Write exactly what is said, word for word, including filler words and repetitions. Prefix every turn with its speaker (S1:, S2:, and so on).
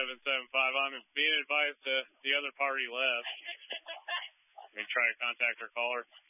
S1: seven seven five. I'm being advised uh, the other party left. Let me try to contact our caller.